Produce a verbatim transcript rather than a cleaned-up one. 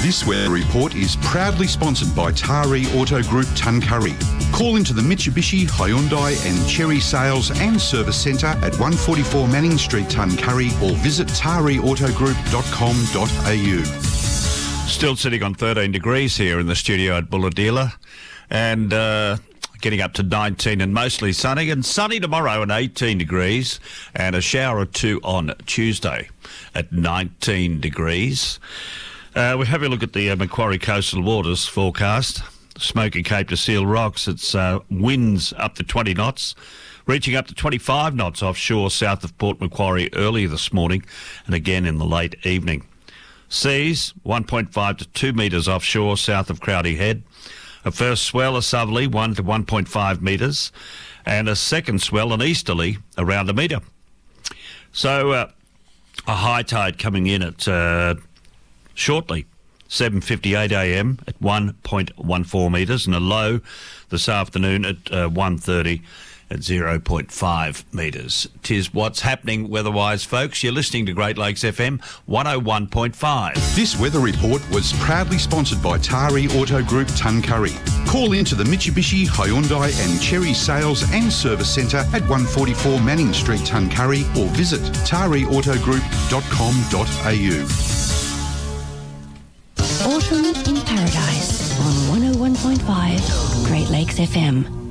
This weather report is proudly sponsored by Tari Auto Group Tuncurry. Call into the Mitsubishi, Hyundai and Chery Sales and Service Centre at one forty-four Manning Street, Tuncurry, or visit tari auto group dot com dot a u. Still sitting on thirteen degrees here in the studio at Bulahdelah, and uh, getting up to nineteen and mostly sunny, and sunny tomorrow and eighteen degrees, and a shower or two on Tuesday at nineteen degrees. Uh, we're having a look at the uh, Macquarie Coastal Waters forecast. Smoky Cape to Seal Rocks, it's uh, winds up to twenty knots, reaching up to twenty-five knots offshore south of Port Macquarie early this morning and again in the late evening. Seas one point five to two metres offshore south of Crowdy Head. A first swell, a southerly, one to one point five metres, and a second swell, an easterly, around a metre. So uh, a high tide coming in at uh, shortly, seven fifty-eight a m at one point one four metres, and a low this afternoon at uh, one thirty at zero point five metres. Tis what's happening weather-wise, folks. You're listening to Great Lakes F M one oh one point five. This weather report was proudly sponsored by Tari Auto Group Tuncurry. Call into the Mitsubishi, Hyundai and Chery Sales and Service Centre at one forty-four Manning Street, Tuncurry, or visit tari auto group dot com dot a u. Autumn in Paradise on one oh one point five Great Lakes F M.